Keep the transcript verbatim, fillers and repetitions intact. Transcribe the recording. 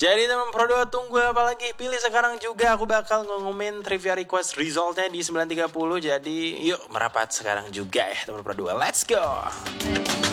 Jadi teman Pro dua tunggu apa lagi? Pilih sekarang juga. Aku bakal ngumumin trivia request resultnya di sembilan tiga puluh. Jadi yuk merapat sekarang juga ya teman Pro dua. Let's go.